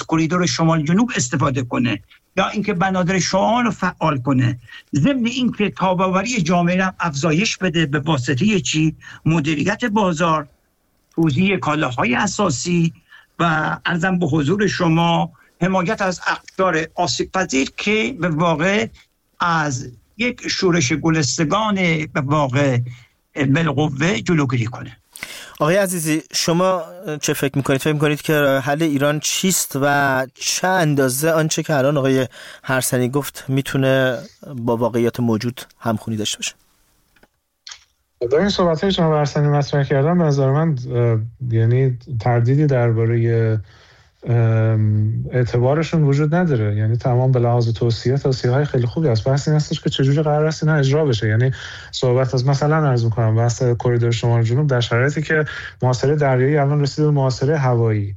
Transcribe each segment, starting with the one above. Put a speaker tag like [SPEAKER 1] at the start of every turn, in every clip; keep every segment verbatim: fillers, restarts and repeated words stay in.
[SPEAKER 1] کریدور شمال جنوب استفاده کنه یا اینکه بنادر شمال رو فعال کنه، ضمن اینکه تاباوری جامعه هم افزایش بده به واسطه چی؟ مدیریت بازار، توزیع کالاهای اساسی و عرضم به حضور شما حمایت از اقشار آسیب پذیر که به واقع از یک شورش گلستگان به واقع بالقوه جلوگیری کنه.
[SPEAKER 2] آقای عزیزی، شما چه فکر میکنید؟ فکر میکنید که حل ایران چیست و چه اندازه آنچه که الان آقای هرسنی گفت میتونه با واقعیت موجود همخونی داشته باشه؟
[SPEAKER 3] در این صحبت‌های شما هرسنی مطرح کردن به نظر من یعنی تردیدی درباره اعتبارشون وجود نداره. یعنی تمام به لحاظ توصیه توصیه‌های خیلی خوبی است. بحث این هستش که چجوری قرار است اینا اجرا بشه. یعنی صحبت از مثلا عرض می‌کنم بحث کریدور شمال جنوب در شرایطی که محاصره دریایی الان رسیده به محاصره هوایی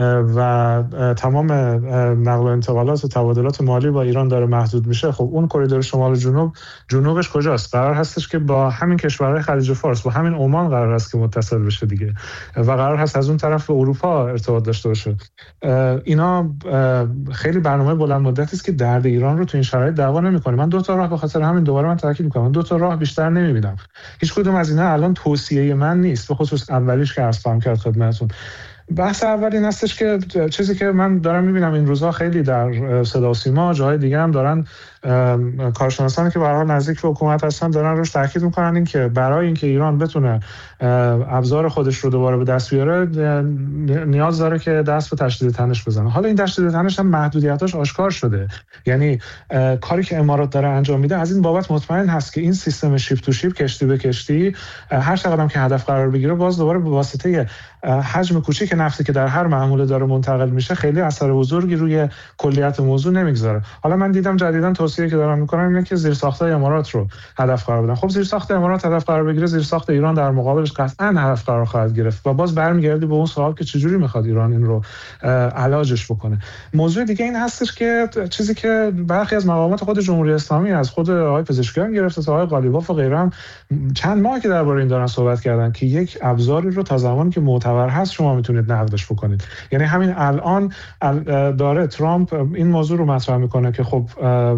[SPEAKER 3] و تمام نقل و انتقالات و تبادلات مالی با ایران داره محدود میشه، خب اون کریدور شمال جنوب جنوبش کجاست؟ قرار هستش که با همین کشورهای خلیج فارس، با همین عمان قرار هست که متصل بشه دیگه و قرار هست از اون طرف به اروپا ارتباط داشته باشه. اینا خیلی برنامه بلند مدتی است که درد ایران رو تو این شرایط دعوا نمیکنه. من دو تا راه به خاطر همین دوباره من تاکید میکنم، من دو تا راه بیشتر نمیبینم. هیچ کدوم از اینا الان توصیه من نیست، به خصوص اولیش که عرض خواهم کرد خدمتتون. بحث اول این هستش که چیزی که من دارم میبینم این روزها خیلی در صدا و سیما جاهای دیگه هم دارن کارشناسانی که به هر حال نزدیک به حکومت هستن دارن روش تاکید میکنن این که برای اینکه ایران بتونه ابزار خودش رو دوباره به دست بیاره نیاز داره که دست به تشدید تنش بزنه. حالا این تشدید تنش هم محدودیتاش آشکار شده. یعنی کاری که امارات داره انجام میده از این بابت مطمئن هست که این سیستم شیپ تو شیپ، کشتی به کشتی، هر چقدر هم که هدف قرار بگیره باز دوباره به واسطه حجم کوچیک نفتی که در هر محموله داره منتقل میشه خیلی اثر بزرگی روی کلیت موضوع نمیگذاره. حالا من دیدم جدیداً توصیه که دارن میکنن اینه که زیرساخت‌های امارات رو هدف قرار بدن. خب زیرساخت امارات هدف قرار بگیره، زیرساخت ایران در مقابلش قطعاً هدف قرار خواهد گرفت و باز برمیگردی به اون سوال که چجوری میخواد ایران این رو علاجش بکنه. موضوع دیگه این هستش که چیزی که برخی از مقامات خود جمهوری اسلامی، از خود آقای پزشکیان گرفته تا آقای قالیباف و غیره هم چند ماه که درباره این دارن صحبت کردن که یک ابزاری رو تا زمانی که معتبر هست شما میتونید نقدش بکنید. یعنی همین الان داره ترامپ این موضوع رو مطرح میکنه که خب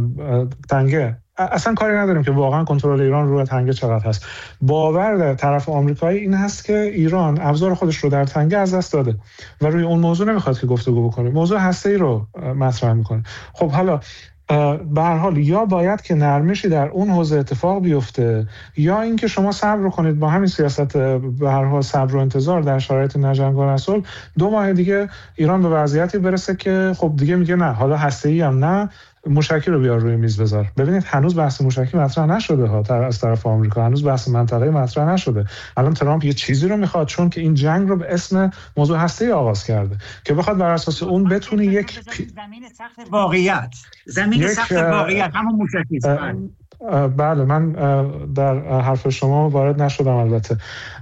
[SPEAKER 3] تنگه، اصلا کاری نداریم که واقعا کنترل ایران روی تنگه چقدر هست. باور در طرف آمریکایی این هست که ایران ابزار خودش رو در تنگه از دست داده و روی اون موضوع نمیخواد که گفتگو بکنه، موضوع هسته‌ای رو مطرح میکنه. خب حالا به هر حال یا باید که نرمشی در اون حوزه اتفاق بیفته یا اینکه شما صبر کنید با همین سیاست به هر حال صبر و انتظار در شرایط نجنگ و صلح دو ماه دیگه ایران به وضعیتی برسه که خب دیگه میگه نه، حالا هسته‌ای هم نه، موشکی رو بیار روی میز بذار. ببینید هنوز بحث موشکی مطرح نشده ها از طرف آمریکا، هنوز بحث منطقه‌ای مطرح نشده. الان ترامپ یه چیزی رو میخواد چون که این جنگ رو به اسم موضوع هسته‌ای آغاز کرده که بخواد بر اساس اون بتونه یک
[SPEAKER 1] زمین سخت واقعیت زمین سخت واقعیت همون موشکی است.
[SPEAKER 3] بله من در حرف شما وارد نشدم البته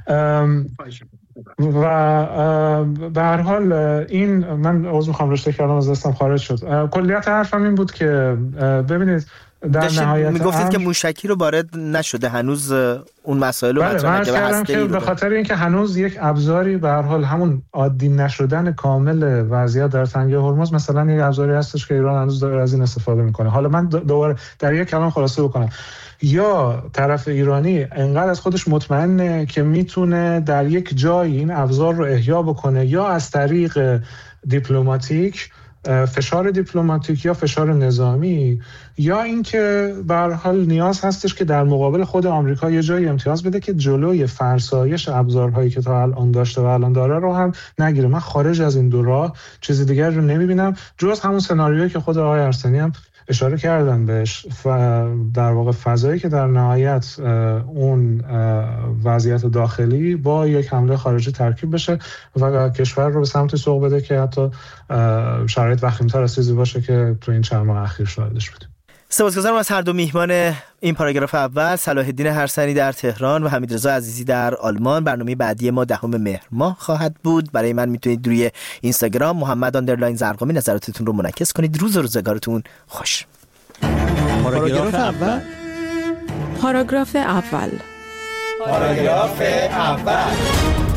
[SPEAKER 3] و به هر حال این من عذر میخوام رشته کردم از دستم خارج شد. کلیت حرفم این بود که ببینید در نهایت
[SPEAKER 2] میگفتید که موشکی رو وارد نشده هنوز اون مسائل رو مطرح نکرده
[SPEAKER 3] که به خاطر اینکه هنوز یک ابزاری به هر حال همون عادی نشدن کامل وضعیت در تنگه هرمز مثلا یک ابزاری هستش که ایران هنوز داره از این استفاده میکنه. حالا من دوباره در یک کلام خلاصه بکنم، یا طرف ایرانی انقدر از خودش مطمئنه که میتونه در یک جایی این ابزار رو احیا بکنه یا از طریق دیپلماتیک، فشار دیپلماتیک یا فشار نظامی، یا اینکه به هر حال نیاز هستش که در مقابل خود آمریکا یه جایی امتیاز بده که جلوی فرسایش ابزارهایی که تا الان داشته و الان داره رو هم نگیره. من خارج از این دو راه چیز دیگر رو نمیبینم جز همون سناریویی که خود آقای هرسنی هم اشاره کردن بهش و در واقع فضایی که در نهایت اون وضعیت داخلی با یک حمله خارجی ترکیب بشه و کشور رو به سمت سوق بده که حتی شرایط وخیم‌تر از چیزی باشه که تو این چند ماه اخیر شاهدش بودیم.
[SPEAKER 2] سپاسگزارم از هر دو میهمان این پاراگراف اول، صلاح الدین هرسنی در تهران و حمیدرضا عزیزی در آلمان. برنامه بعدی ما دهم مهر ماه خواهد بود. برای من میتونید روی اینستاگرام محمد آندرلاین زرقامی نظراتتون رو منعکس کنید. روز و روزگارتون خوش.
[SPEAKER 4] پاراگراف اول
[SPEAKER 5] پاراگراف اول
[SPEAKER 4] پاراگراف اول